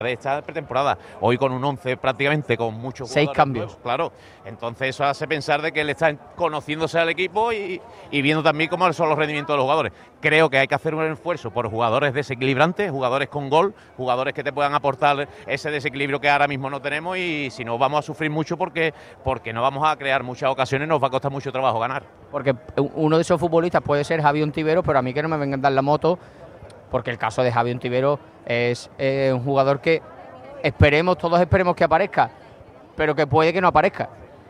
de esta pretemporada, hoy con un 11 prácticamente con muchos jugadores 6 cambios nuevos, claro, entonces eso hace pensar de que él está conociéndose al equipo y viendo también cómo son los rendimientos de los jugadores. Creo que hay que hacer un esfuerzo por jugadores desequilibrantes, jugadores con gol, jugadores que te puedan aportar ese desequilibrio que ahora mismo no tenemos, y si no vamos a sufrir mucho porque no vamos a crear muchas ocasiones, nos va a costar mucho trabajo ganar. Porque uno de esos futbolistas puede ser Javi Ontivero, pero a mí que no me vengan a dar la moto, porque el caso de Javi Ontivero es un jugador que todos esperemos que aparezca, pero que puede que no aparezca.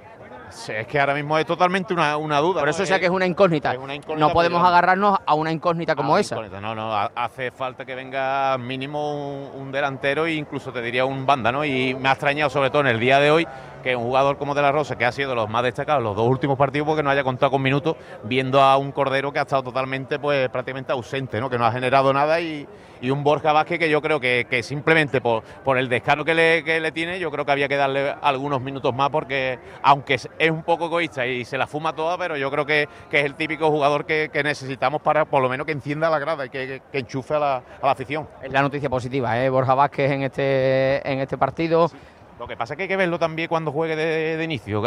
Es que ahora mismo es totalmente una duda. Por eso, o sea, que es una incógnita. No podemos agarrarnos a una incógnita como esa. No, hace falta que venga mínimo un delantero e incluso te diría un banda, ¿no? Y me ha extrañado sobre todo en el día de hoy que un jugador como De La Rosa, que ha sido de los más destacados los dos últimos partidos, porque no haya contado con minutos, viendo a un Cordero que ha estado totalmente, pues prácticamente ausente, ¿no? Que no ha generado nada, y un Borja Vázquez que yo creo que simplemente por el descaro que le tiene, yo creo que había que darle algunos minutos más, porque aunque es un poco egoísta y se la fuma toda, pero yo creo que es el típico jugador que necesitamos para por lo menos que encienda la grada y que enchufe a la afición. Es la noticia positiva, Borja Vázquez en este partido. Sí. Lo que pasa es que hay que verlo también cuando juegue de inicio,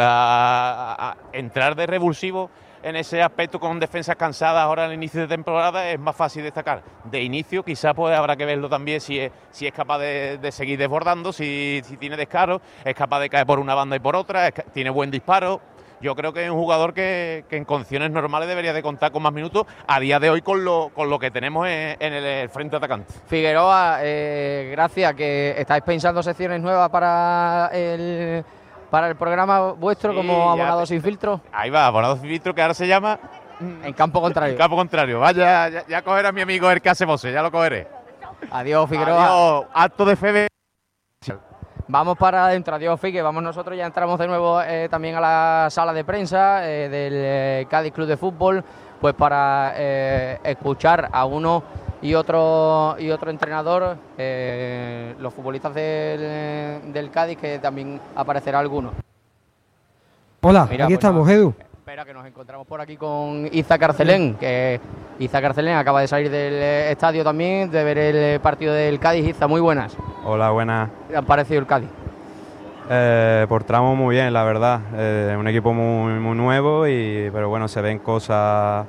a entrar de revulsivo en ese aspecto con defensas cansadas ahora al inicio de temporada es más fácil destacar. De inicio quizás pues habrá que verlo también si es capaz de seguir desbordando, si tiene descaro, es capaz de caer por una banda y por otra, tiene buen disparo. Yo creo que es un jugador que en condiciones normales debería de contar con más minutos a día de hoy con lo que tenemos en el frente atacante. Figueroa, gracias, que estáis pensando secciones nuevas para el programa vuestro, sí, como Abonados sin filtro. Ahí va, Abonados sin filtro, que ahora se llama... En campo contrario. En campo contrario. Vaya, ya cogerá a mi amigo el que hace voces, ya lo cogeré. Adiós, Figueroa. Adiós, acto de fe. Vamos para adentro, adiós Figue, vamos nosotros, ya entramos de nuevo también a la sala de prensa del Cádiz Club de Fútbol, pues para escuchar a uno y otro entrenador, los futbolistas del Cádiz, que también aparecerá alguno. Hola, mira, aquí estamos, Edu. Espera, que nos encontramos por aquí con Iza Carcelén, que Iza Carcelén acaba de salir del estadio también, de ver el partido del Cádiz. Iza, muy buenas. Hola, buenas. ¿Qué te ha parecido el Cádiz? Por tramo muy bien, la verdad. Un equipo muy nuevo, pero bueno, se ven cosas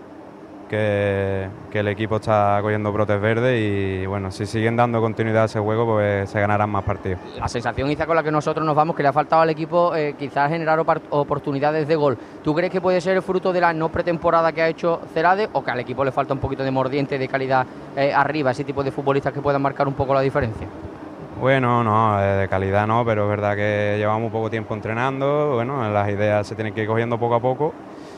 que el equipo está cogiendo brotes verdes, y bueno, si siguen dando continuidad a ese juego, pues se ganarán más partidos. La sensación, Iza, con la que nosotros nos vamos, que le ha faltado al equipo quizás generar oportunidades de gol. ¿Tú crees que puede ser el fruto de la no pretemporada que ha hecho Celade, o que al equipo le falta un poquito de mordiente, de calidad arriba, ese tipo de futbolistas que puedan marcar un poco la diferencia? Bueno, no, de calidad no, pero es verdad que llevamos poco tiempo entrenando. Bueno, las ideas se tienen que ir cogiendo poco a poco,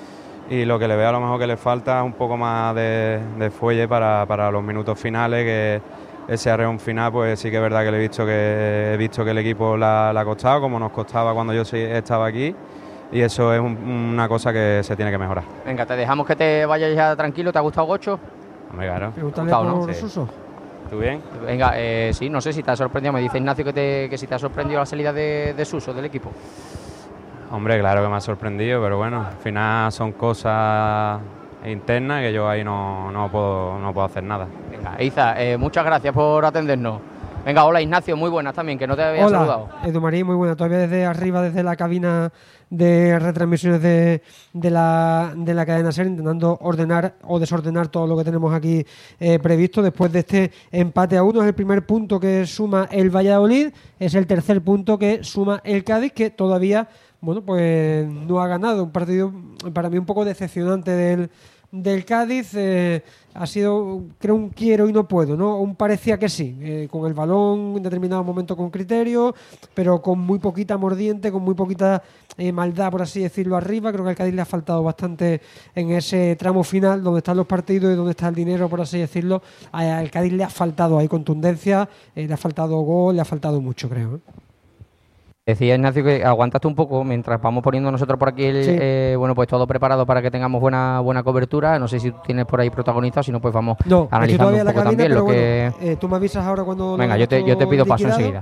y lo que le veo a lo mejor que le falta es un poco más de fuelle para los minutos finales, que ese arreón final, pues sí que es verdad que he visto que el equipo le ha costado, como nos costaba cuando yo estaba aquí, y eso es una cosa que se tiene que mejorar. Venga, te dejamos que te vayas ya tranquilo. ¿Te ha gustado Gocho? Hombre, claro. ¿Te ha gustado, no? Sí. ¿Tú bien? Venga, sí, no sé si te ha sorprendido. Me dice Ignacio que si te ha sorprendido la salida de Suso del equipo. Hombre, claro que me ha sorprendido, pero bueno, al final son cosas internas que yo ahí no puedo hacer nada. Venga, Iza, muchas gracias por atendernos. Venga, hola Ignacio, muy buenas también, que no te había saludado. Hola, Edu Marín, muy buena. Todavía desde arriba, desde la cabina de retransmisiones de la cadena SER, intentando ordenar o desordenar todo lo que tenemos aquí previsto. Después de este empate a 1, es el primer punto que suma el Valladolid, es el tercer punto que suma el Cádiz, que todavía, bueno, pues no ha ganado. Un partido para mí un poco decepcionante del Cádiz. Ha sido, creo, un quiero y no puedo, ¿no? Un parecía que sí, con el balón en determinado momento con criterio, pero con muy poquita mordiente, con muy poquita maldad, por así decirlo, arriba. Creo que al Cádiz le ha faltado bastante en ese tramo final, donde están los partidos y donde está el dinero, por así decirlo. Al Cádiz le ha faltado ahí contundencia, le ha faltado gol, le ha faltado mucho, creo, ¿eh? Decía Ignacio que aguantaste un poco mientras vamos poniendo nosotros por aquí bueno, pues todo preparado para que tengamos buena cobertura. No sé si tú tienes por ahí protagonistas, si no, pues vamos analizando un poco también lo que... tú me avisas ahora cuando... Venga, yo te pido paso enseguida.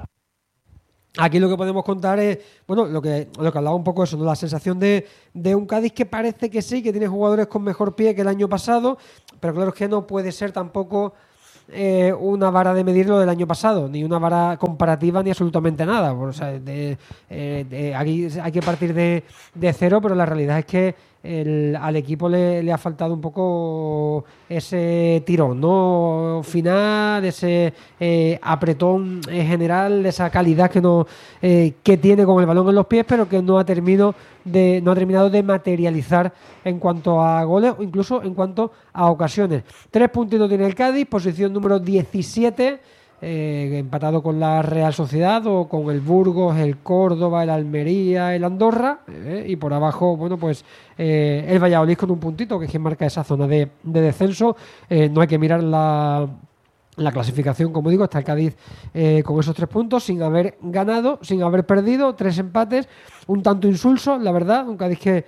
Aquí lo que podemos contar es, bueno, lo que hablaba un poco eso, ¿no? La sensación de un Cádiz que parece que sí, que tiene jugadores con mejor pie que el año pasado, pero claro, es que no puede ser tampoco una vara de medir lo del año pasado, ni una vara comparativa, ni absolutamente nada. O sea, aquí hay que partir de cero, pero la realidad es que al equipo le ha faltado un poco ese tirón, ¿no? Final, ese apretón general, esa calidad que tiene con el balón en los pies, pero que no ha terminado de materializar en cuanto a goles o incluso en cuanto a ocasiones. 3 puntitos tiene el Cádiz, posición número 17, empatado con la Real Sociedad o con el Burgos, el Córdoba, el Almería, el Andorra, y por abajo, bueno, pues el Valladolid con un puntito, que es quien marca esa zona de descenso. No hay que mirar la clasificación, como digo, está el Cádiz con esos 3 puntos, sin haber ganado, sin haber perdido, 3 empates, un tanto insulso, la verdad, un Cádiz que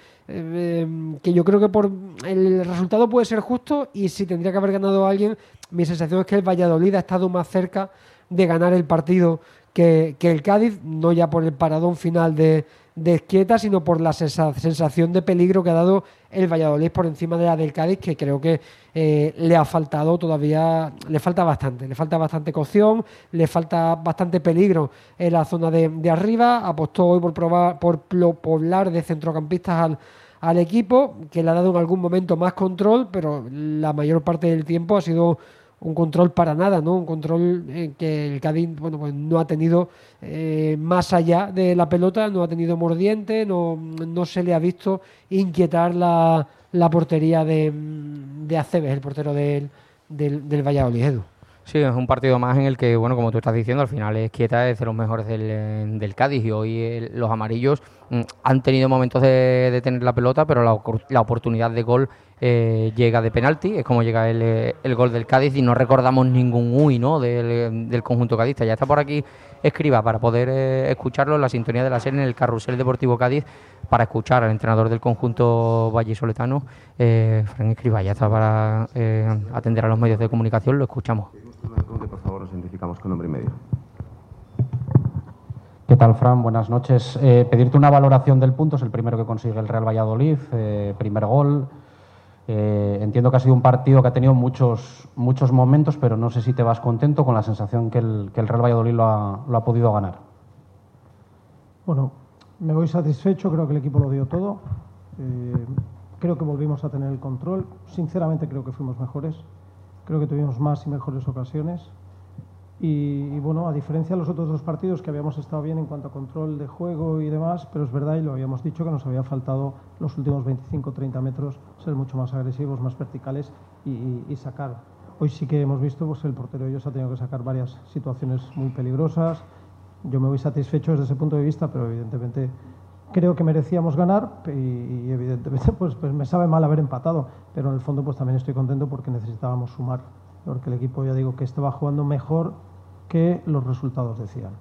yo creo que por el resultado puede ser justo, y si tendría que haber ganado a alguien, mi sensación es que el Valladolid ha estado más cerca de ganar el partido que el Cádiz, no ya por el paradón final de Ezquieta, sino por la sensación de peligro que ha dado el Valladolid por encima de la del Cádiz, que creo que le ha faltado todavía, le falta bastante cocción, le falta bastante peligro en la zona de arriba. Apostó hoy por poblar de centrocampistas al equipo, que le ha dado en algún momento más control, pero la mayor parte del tiempo ha sido un control para nada, ¿no? Un control que el Cádiz, bueno, pues no ha tenido más allá de la pelota, no ha tenido mordiente, no se le ha visto inquietar la portería de Aceves, el portero del Valladolid, Edu. Sí, es un partido más en el que, bueno, como tú estás diciendo, al final Ezquieta es de los mejores del Cádiz, y hoy los amarillos han tenido momentos de tener la pelota, pero la oportunidad de gol llega de penalti, es como llega el gol del Cádiz, y no recordamos ningún ¿no? del conjunto cadista. Ya está por aquí Escriba para poder escucharlo en la sintonía de la serie en el Carrusel Deportivo Cádiz, para escuchar al entrenador del conjunto vallisoletano, Fran Escriba. Ya está para atender a los medios de comunicación, lo escuchamos. Por favor, nos identificamos con nombre y medio. ¿Qué tal, Fran? Buenas noches. Pedirte una valoración del punto, es el primero que consigue el Real Valladolid, primer gol. Entiendo que ha sido un partido que ha tenido muchos momentos, pero no sé si te vas contento con la sensación que el Real Valladolid lo ha podido ganar. Bueno, me voy satisfecho, creo que el equipo lo dio todo. Creo que volvimos a tener el control. Sinceramente creo que fuimos mejores. Creo que tuvimos más y mejores ocasiones. Y bueno, a diferencia de los otros 2 partidos que habíamos estado bien en cuanto a control de juego y demás, pero es verdad, y lo habíamos dicho, que nos había faltado los últimos 25-30 metros ser mucho más agresivos, más verticales y sacar. Hoy sí que hemos visto, pues el portero de ellos ha tenido que sacar varias situaciones muy peligrosas. Yo me voy satisfecho desde ese punto de vista, pero evidentemente creo que merecíamos ganar y evidentemente pues me sabe mal haber empatado, pero en el fondo pues también estoy contento porque necesitábamos sumar, porque el equipo, ya digo, que estaba jugando mejor que los resultados decían.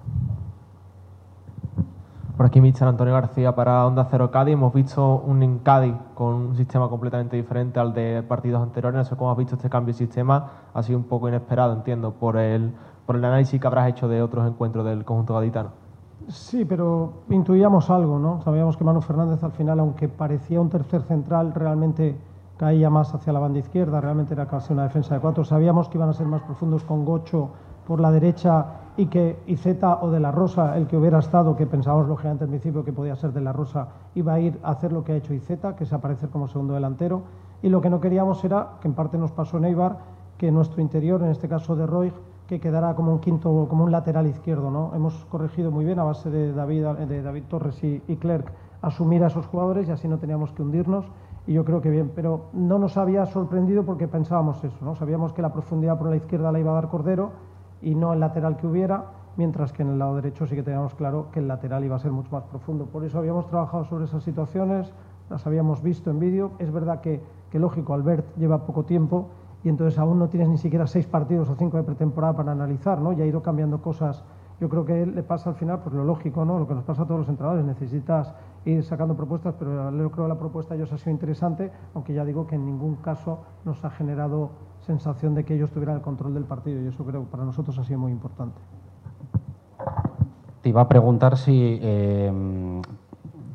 Por aquí Mister Antonio García para Onda Cero Cádiz. Hemos visto un Cádiz con un sistema completamente diferente al de partidos anteriores. No sé cómo has visto este cambio de sistema. Ha sido un poco inesperado, entiendo, por el análisis que habrás hecho de otros encuentros del conjunto gaditano. Sí, pero intuíamos algo, ¿no? Sabíamos que Manu Fernández al final, aunque parecía un tercer central, realmente caía más hacia la banda izquierda, realmente era casi una defensa de 4. Sabíamos que iban a ser más profundos con Gocho por la derecha y que Iceta o De la Rosa, el que hubiera estado, que pensábamos lógicamente al principio que podía ser De la Rosa, iba a ir a hacer lo que ha hecho Iceta, que es aparecer como segundo delantero. Y lo que no queríamos era, que en parte nos pasó en Eibar, que nuestro interior, en este caso de Roig, que quedara como un quinto, como un lateral izquierdo, ¿no? Hemos corregido muy bien a base de David Torres y Clerc asumir a esos jugadores, y así no teníamos que hundirnos, y yo creo que bien, pero no nos había sorprendido porque pensábamos eso, ¿no? Sabíamos que la profundidad por la izquierda la iba a dar Cordero y no el lateral que hubiera, mientras que en el lado derecho sí que teníamos claro que el lateral iba a ser mucho más profundo. Por eso habíamos trabajado sobre esas situaciones, las habíamos visto en vídeo. Es verdad que lógico, Albert lleva poco tiempo y entonces aún no tienes ni siquiera 6 partidos o 5 de pretemporada para analizar, ¿no? Ya ha ido cambiando cosas. Yo creo que le pasa al final pues lo lógico, ¿no? Lo que nos pasa a todos los entrenadores, necesitas ir sacando propuestas, pero yo creo que la propuesta de ellos ha sido interesante, aunque ya digo que en ningún caso nos ha generado sensación de que ellos tuvieran el control del partido, y eso creo que para nosotros ha sido muy importante. Te iba a preguntar si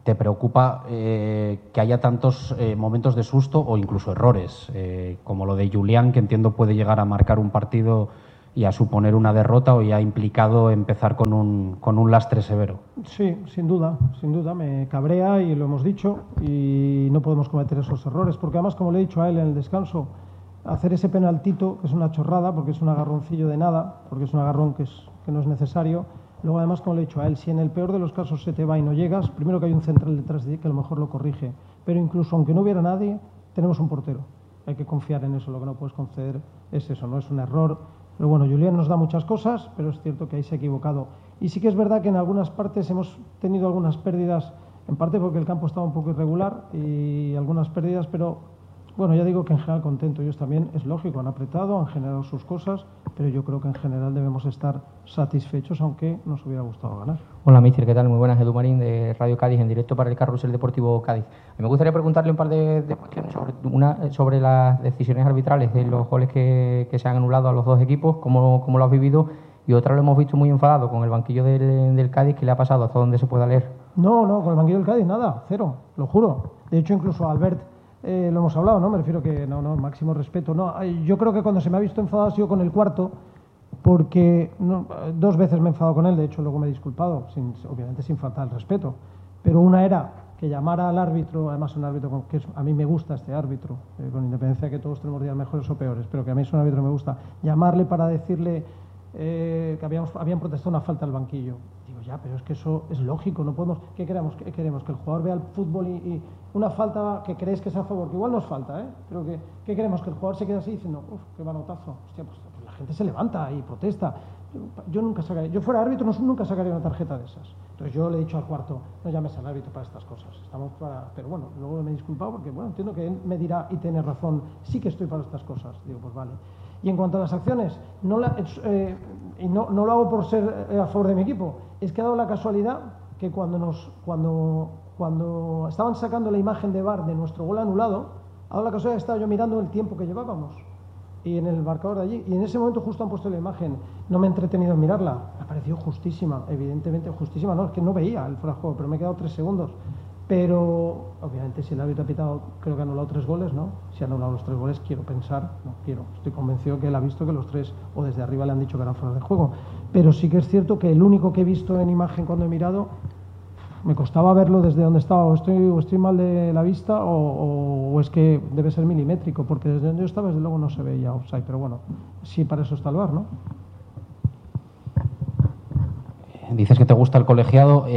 ¿te preocupa que haya tantos momentos de susto o incluso errores, como lo de Julián, que entiendo puede llegar a marcar un partido y a suponer una derrota, o ya ha implicado empezar con un lastre severo? Sí, sin duda, me cabrea y lo hemos dicho, y no podemos cometer esos errores, porque además, como le he dicho a él en el descanso, hacer ese penaltito, que es una chorrada, porque es un agarroncillo de nada, porque es un agarrón que no es necesario. Luego, además, como le he dicho a él, si en el peor de los casos se te va y no llegas, primero que hay un central detrás de ti que a lo mejor lo corrige, pero incluso aunque no hubiera nadie, tenemos un portero. Hay que confiar en eso, lo que no puedes conceder es eso, no es un error. Pero bueno, Julián nos da muchas cosas, pero es cierto que ahí se ha equivocado. Y sí que es verdad que en algunas partes hemos tenido algunas pérdidas, en parte porque el campo estaba un poco irregular y algunas pérdidas, pero bueno, ya digo que en general contento. Ellos también, es lógico, han apretado, han generado sus cosas, pero yo creo que en general debemos estar satisfechos, aunque nos hubiera gustado ganar. Hola, míster, ¿qué tal? Muy buenas, Edu Marín de Radio Cádiz, en directo para el Carrusel Deportivo Cádiz. Me gustaría preguntarle un par de cuestiones, sobre las decisiones arbitrales de los goles que se han anulado a los dos equipos, cómo lo has vivido, y otra lo hemos visto muy enfadado con el banquillo del Cádiz. ¿Qué le ha pasado? ¿Hasta dónde se pueda leer? No, con el banquillo del Cádiz nada, cero, lo juro. De hecho, incluso Albert, lo hemos hablado, ¿no? Me refiero que no, máximo respeto. No, yo creo que cuando se me ha visto enfadado ha sido con el cuarto, porque dos veces me he enfadado con él, de hecho luego me he disculpado, obviamente sin faltar el respeto. Pero una era que llamara al árbitro, además un árbitro que a mí me gusta este árbitro, con independencia de que todos tenemos días mejores o peores, pero que a mí es un árbitro que me gusta, llamarle para decirle que habían protestado una falta al banquillo. Digo, ya, pero es que eso es lógico, no podemos. ¿Qué queremos? ¿Que el jugador vea el fútbol y una falta que creéis que sea a favor? Que igual no es falta, pero ¿qué queremos? ¿Que el jugador se quede así diciendo, uff, qué manotazo? Hostia, pues la gente se levanta y protesta. Yo fuera árbitro nunca sacaría una tarjeta de esas. Entonces yo le he dicho al cuarto, no llames al árbitro para estas cosas, pero bueno, luego me he disculpado porque bueno, entiendo que él me dirá, y tiene razón, sí que estoy para estas cosas. Digo, pues vale. Y en cuanto a las acciones, no lo hago por ser a favor de mi equipo, es que ha dado la casualidad que cuando estaban sacando la imagen de VAR de nuestro gol anulado, ha dado la casualidad que estaba yo mirando el tiempo que llevábamos y en el marcador de allí, y en ese momento justo han puesto la imagen. No me he entretenido en mirarla, me ha parecido justísima, evidentemente justísima, no, es que no veía el fuera de juego, pero me he quedado 3 segundos. Pero, obviamente, si el árbitro ha pitado, creo que ha anulado 3 goles, ¿no? Si ha anulado los 3 goles, estoy convencido que él ha visto que los 3, o desde arriba le han dicho que eran fuera de juego. Pero sí que es cierto que el único que he visto en imagen cuando he mirado, me costaba verlo desde donde estaba, o estoy mal de la vista, o es que debe ser milimétrico, porque desde donde yo estaba, desde luego no se veía offside, pero bueno, sí, para eso está el VAR, ¿no? Dices que te gusta el colegiado,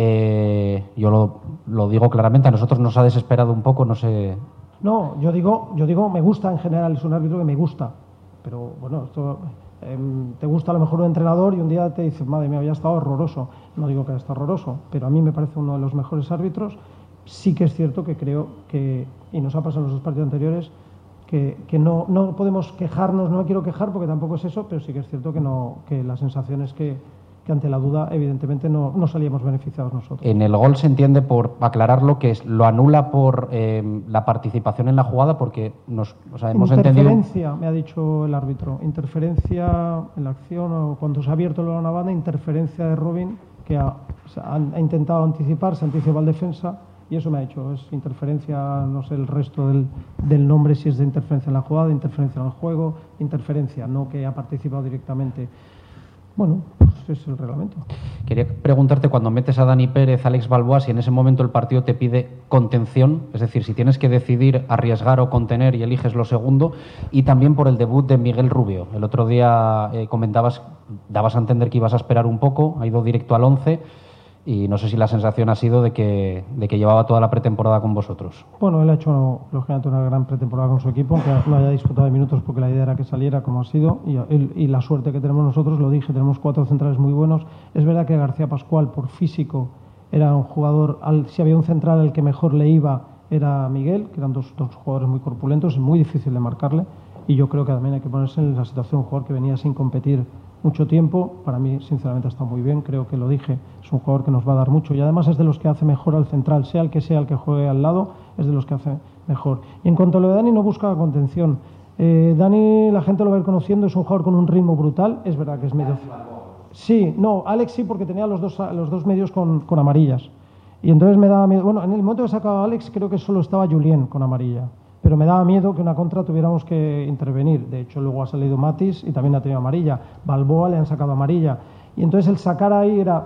yo lo digo claramente, a nosotros nos ha desesperado un poco, no sé. No, yo digo me gusta en general, es un árbitro que me gusta, pero bueno, esto te gusta a lo mejor un entrenador y un día te dice, madre mía, había estado horroroso. No digo que haya estado horroroso, pero a mí me parece uno de los mejores árbitros. Sí que es cierto que creo que, y nos ha pasado en los 2 partidos anteriores, que no podemos quejarnos, no me quiero quejar porque tampoco es eso, pero sí que es cierto que la sensación es que ante la duda, evidentemente, no salíamos beneficiados nosotros. En el gol se entiende, por aclararlo, que lo anula por la participación en la jugada, porque hemos entendido... Interferencia, me ha dicho el árbitro. Interferencia en la acción, o cuando se ha abierto la banda, interferencia de Robin, que ha intentado anticipar, se anticipa al defensa, y eso me ha dicho. Es interferencia, no sé el resto del nombre, si es de interferencia en la jugada, interferencia en el juego, interferencia, no que ha participado directamente. Bueno, pues es el reglamento. Quería preguntarte, cuando metes a Dani Pérez, Alex Balboa, si en ese momento el partido te pide contención, es decir, si tienes que decidir arriesgar o contener y eliges lo segundo, y también por el debut de Miguel Rubio. El otro día dabas a entender que ibas a esperar un poco, ha ido directo al 11, y no sé si la sensación ha sido de que llevaba toda la pretemporada con vosotros. Bueno, él ha hecho, lógicamente, una gran pretemporada con su equipo, aunque no haya disputado de minutos porque la idea era que saliera como ha sido, y la suerte que tenemos nosotros, lo dije, tenemos 4 centrales muy buenos. Es verdad que García Pascual, por físico, era un jugador, si había un central al que mejor le iba, era Miguel, que eran dos jugadores muy corpulentos, es muy difícil de marcarle, y yo creo que también hay que ponerse en la situación de un jugador que venía sin competir mucho tiempo. Para mí, sinceramente, está muy bien, creo que lo dije, es un jugador que nos va a dar mucho, y además es de los que hace mejor al central, sea el que juegue al lado, es de los que hace mejor. Y en cuanto a lo de Dani, no busca contención. Dani, la gente lo va a ir conociendo, es un jugador con un ritmo brutal, es verdad que es medio... Sí, no, Alex sí, porque tenía los dos medios con amarillas. Y entonces me daba miedo, bueno, en el momento que sacaba a Alex creo que solo estaba Julien con amarilla, pero me daba miedo que una contra tuviéramos que intervenir. De hecho luego ha salido Matis y también ha tenido amarilla, Balboa le han sacado amarilla, y entonces el sacar ahí era